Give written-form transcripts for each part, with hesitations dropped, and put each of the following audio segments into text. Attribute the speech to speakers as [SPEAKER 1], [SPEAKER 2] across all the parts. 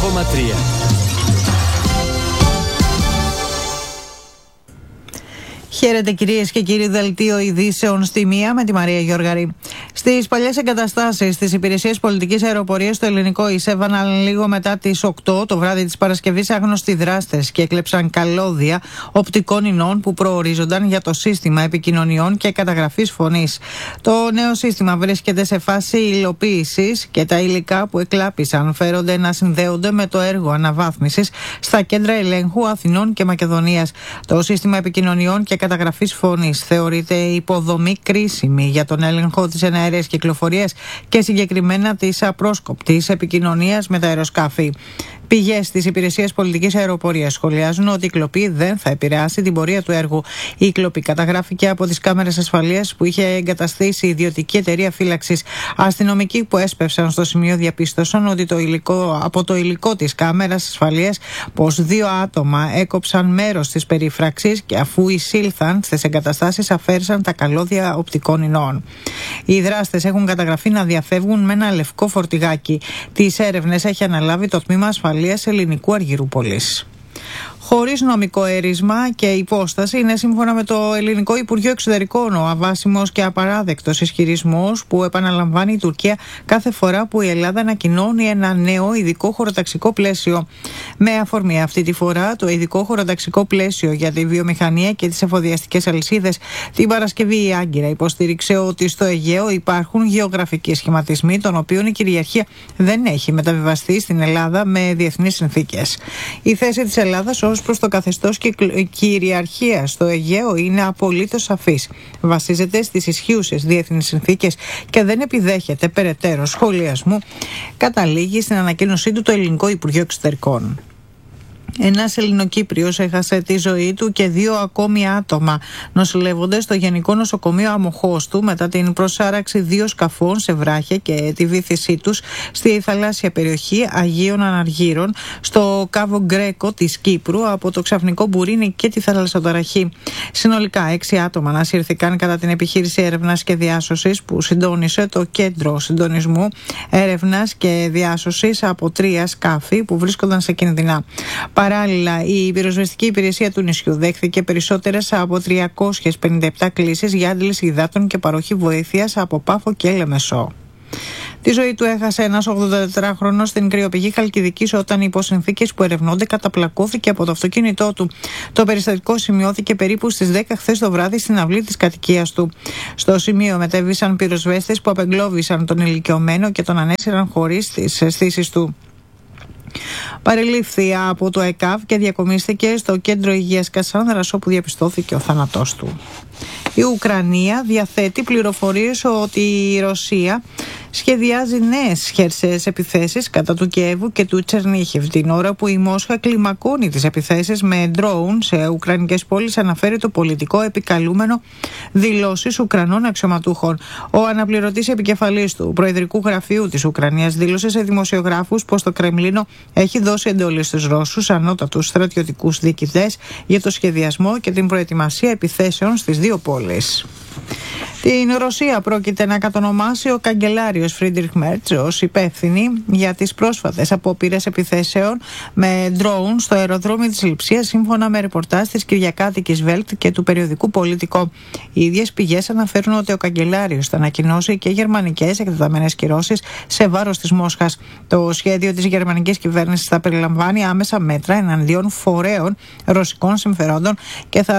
[SPEAKER 1] 101,3.
[SPEAKER 2] Χαίρετε κυρίες και κύριοι, δελτίο ειδήσεων στη μία με τη Μαρία Γιώργαρη. Στις παλιές εγκαταστάσεις της Υπηρεσίας Πολιτικής Αεροπορίας στο ελληνικό εισέβαναν λίγο μετά τις 8 το βράδυ της Παρασκευής άγνωστοι δράστες και έκλεψαν καλώδια οπτικών ινών που προορίζονταν για το σύστημα επικοινωνιών και καταγραφής φωνής. Το νέο σύστημα βρίσκεται σε φάση υλοποίησης και τα υλικά που εκλάπησαν φέρονται να συνδέονται με το έργο αναβάθμισης στα κέντρα ελέγχου Αθηνών και Μακεδονίας. Το σύστημα επικοινωνιών και καταγραφής φωνής θεωρείται υποδομή κρίσιμη για τον έλεγχο της εναέρειας κυκλοφορίας και συγκεκριμένα της απρόσκοπτης επικοινωνίας με τα αεροσκάφη. Πηγές της Υπηρεσίας Πολιτικής Αεροπορίας σχολιάζουν ότι η κλοπή δεν θα επηρεάσει την πορεία του έργου. Η κλοπή καταγράφηκε από τις κάμερες ασφαλείας που είχε εγκαταστήσει η ιδιωτική εταιρεία φύλαξης. Αστυνομικοί που έσπευσαν στο σημείο διαπίστωσαν ότι από το υλικό της κάμερας ασφαλείας πως 2 άτομα έκοψαν μέρος της περίφραξης και αφού εισήλθαν στις εγκαταστάσεις αφαίρεσαν τα καλώδια οπτικών ινών. Οι δράστες έχουν καταγραφεί να διαφεύγουν με ένα λευκό φορτηγάκι. Τις έρευνες έχει αναλάβει το τμήμα ασφαλείας Ελληνικού Αργυρούπολης. Χωρίς νομικό έρισμα και υπόσταση, είναι σύμφωνα με το Ελληνικό Υπουργείο Εξωτερικών ο αβάσιμος και απαράδεκτος ισχυρισμός που επαναλαμβάνει η Τουρκία κάθε φορά που η Ελλάδα ανακοινώνει ένα νέο ειδικό χωροταξικό πλαίσιο. Με αφορμή αυτή τη φορά το ειδικό χωροταξικό πλαίσιο για τη βιομηχανία και τις εφοδιαστικές αλυσίδες, την Παρασκευή η Άγκυρα υποστήριξε ότι στο Αιγαίο υπάρχουν γεωγραφικοί σχηματισμοί των οποίων η κυριαρχία δεν έχει μεταβιβαστεί στην Ελλάδα με διεθνείς συνθήκες. Η θέση της Ελλάδας ως προς το καθεστώς και κυριαρχία στο Αιγαίο είναι απολύτως σαφής. Βασίζεται στις ισχύουσες διεθνείς συνθήκες και δεν επιδέχεται περαιτέρω σχολιασμού, καταλήγει στην ανακοίνωσή του το Ελληνικό Υπουργείο Εξωτερικών. Ένας Ελληνοκύπριος έχασε τη ζωή του και 2 ακόμη άτομα νοσηλεύονται στο Γενικό Νοσοκομείο Αμοχώστου μετά την προσάραξη 2 σκαφών σε βράχια και τη βύθισή τους στη θαλάσσια περιοχή Αγίων Αναργύρων στο Κάβο Γκρέκο της Κύπρου από το ξαφνικό μπουρίνι και τη θαλασσοταραχή. Συνολικά 6 άτομα ανασύρθηκαν κατά την επιχείρηση έρευνας και διάσωσης που συντόνισε το Κέντρο Συντονισμού Έρευνας και Διάσωσης από 3 σκάφη που βρίσκονταν σε κινδυνά. Παράλληλα, η πυροσβεστική υπηρεσία του νησιού δέχθηκε περισσότερες από 357 κλήσεις για άντληση υδάτων και παροχή βοήθειας από Πάφο και Λεμεσό. Τη ζωή του έχασε ένας 84χρονος στην κρυοπηγή Χαλκιδικής όταν οι υποσυνθήκες που ερευνώνται καταπλακώθηκε από το αυτοκίνητό του. Το περιστατικό σημειώθηκε περίπου στις 10 χθες το βράδυ στην αυλή της κατοικίας του. Στο σημείο μετέβησαν πυροσβέστες που απεγκλώβησαν τον ηλικιωμένο και τον ανέσυραν χωρίς τις αισθήσεις του. Παρελήφθη από το ΕΚΑΒ και διακομίστηκε στο Κέντρο Υγείας Κασάνδρας όπου διαπιστώθηκε ο θάνατός του. Η Ουκρανία διαθέτει πληροφορίες ότι η Ρωσία σχεδιάζει νέες χερσαίες επιθέσεις κατά του Κιέβου και του Τσερνίχιβ την ώρα που η Μόσχα κλιμακώνει τις επιθέσεις με ντρόουν σε ουκρανικές πόλεις, αναφέρει το πολιτικό επικαλούμενο δηλώσεις Ουκρανών αξιωματούχων. Ο αναπληρωτής επικεφαλής του Προεδρικού Γραφείου της Ουκρανίας δήλωσε σε δημοσιογράφους πως το Κρεμλίνο έχει δώσει εντολή στους Ρώσους ανώτατους στρατιωτικούς διοικητές για το σχεδιασμό και την προετοιμασία επιθέσεων στις 2 πόλεις. Την Ρωσία πρόκειται να κατονομάσει ο καγκελάριος Φρίντριχ Μέρτς ως υπεύθυνη για τις πρόσφατες απόπειρες επιθέσεων με ντρόουν στο αεροδρόμιο της Λειψίας, σύμφωνα με ρεπορτάζ της Κυριακάτικης Βέλτ και του περιοδικού Πολιτικό. Οι ίδιες πηγές αναφέρουν ότι ο καγκελάριος θα ανακοινώσει και γερμανικές εκτεταμένες κυρώσεις σε βάρος της Μόσχας. Το σχέδιο της γερμανικής κυβέρνησης θα περιλαμβάνει άμεσα μέτρα εναντίον φορέων ρωσικών συμφερόντων και θα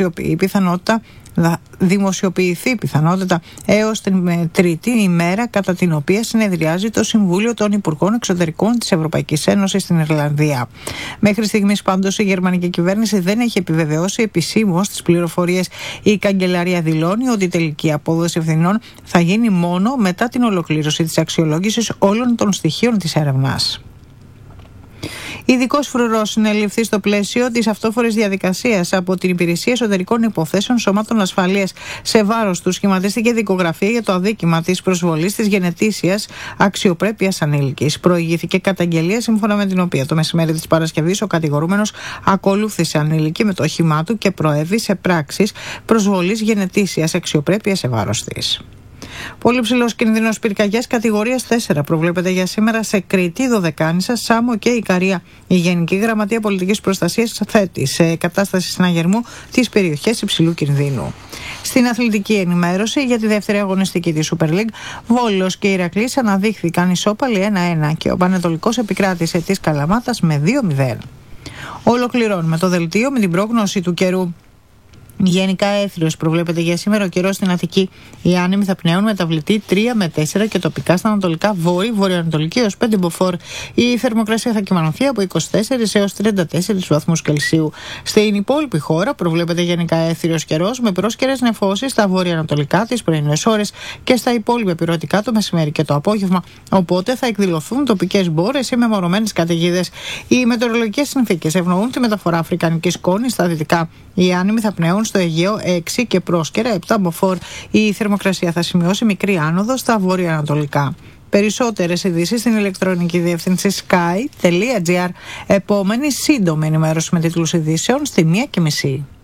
[SPEAKER 2] δημοσιοποιηθεί πιθανότατα έως την τρίτη ημέρα κατά την οποία συνεδριάζει το Συμβούλιο των Υπουργών Εξωτερικών της Ευρωπαϊκής Ένωσης στην Ιρλανδία. Μέχρι στιγμής πάντως η γερμανική κυβέρνηση δεν έχει επιβεβαιώσει επισήμως τις πληροφορίες. Η καγκελαρία δηλώνει ότι η τελική απόδοση ευθυνών θα γίνει μόνο μετά την ολοκλήρωση της αξιολόγησης όλων των στοιχείων της έρευνας. Ειδικός φρουρός συνελήφθη στο πλαίσιο της αυτόφορης διαδικασίας από την Υπηρεσία Εσωτερικών Υποθέσεων Σωμάτων Ασφαλείας. Σε βάρος του σχηματίστηκε δικογραφία για το αδίκημα της προσβολής της γενετήσιας αξιοπρέπειας ανήλικης. Προηγήθηκε καταγγελία σύμφωνα με την οποία το μεσημέρι της Παρασκευής ο κατηγορούμενος ακολούθησε ανήλικη με το όχημά του και προέβη σε πράξεις προσβολής γενετήσιας αξιοπρέπειας σε βάρος της. Πολύ ψηλός κίνδυνος πυρκαγιάς κατηγορίας 4 προβλέπεται για σήμερα σε Κρήτη, Δωδεκάνησα, Σάμο και Ικαρία. Η Γενική Γραμματεία Πολιτικής Προστασίας θέτει σε κατάσταση συναγερμού τις περιοχές υψηλού κινδύνου. Στην αθλητική ενημέρωση για τη δεύτερη αγωνιστική της Super League, Βόλος και Ηρακλής αναδείχθηκαν ισόπαλοι 1-1 και ο Πανετολικός επικράτησε της Καλαμάτας με 2-0. Ολοκληρώνουμε το δελτίο με την πρόγνωση του καιρού. Γενικά έθριος προβλέπεται για σήμερα ο καιρός στην Αττική. Οι άνεμοι θα πνέουν μεταβλητή 3 με 4 και τοπικά στα ανατολικά βορειοανατολική έως 5 μποφόρ. Η θερμοκρασία θα κυμανωθεί από 24 έως 34 βαθμούς Κελσίου. Στην υπόλοιπη χώρα προβλέπεται γενικά έθριος καιρός με πρόσκαιρες νεφώσεις στα βορειοανατολικά τις πρωινές ώρες και στα υπόλοιπα επιρωτικά το μεσημέρι και το απόγευμα. Οπότε θα εκδηλωθούν τοπικές μπόρες ή μεμονωμένες καταιγίδες. Οι μετεωρολογικές συνθήκες ευνοούν τη μεταφορά αφρικανικής σκόνης στα δυτικά. Οι άνεμοι θα πνέουν στο Αιγαίο 6 και πρόσκαιρα 7 μποφόρ. Η θερμοκρασία θα σημειώσει μικρή άνοδο στα βόρεια-ανατολικά. Περισσότερες ειδήσεις στην ηλεκτρονική διεύθυνση sky.gr. Επόμενη σύντομη ενημέρωση με τίτλους ειδήσεων στη 1:30.